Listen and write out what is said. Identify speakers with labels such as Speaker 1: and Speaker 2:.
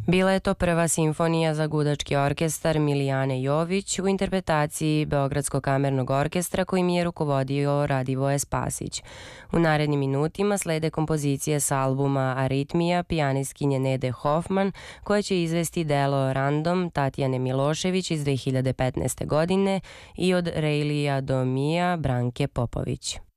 Speaker 1: Bila je to prva simfonija za gudački orkestar Milijane Jović u interpretaciji Beogradskog kamernog orkestra kojim je rukovodio Radivoje Spasić. U narednim minutima slede kompozicije sa albuma Aritmija pijanistkinje Nede Hoffman, koja će izvesti delo Random Tatjane Milošević iz 2015. godine i od Rejlija do Mija Branke Popović.